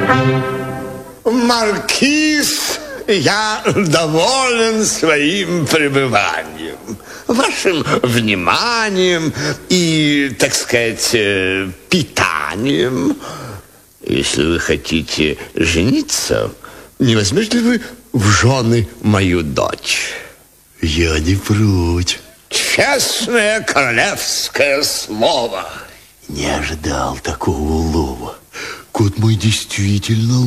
Маркиз, я доволен своим пребыванием, вашим вниманием и, так сказать, питанием. Если вы хотите жениться, не возьмете ли вы в жены мою дочь? Я не прочь. Честное королевское слово. Не ожидал такого улова. Кот мой действительно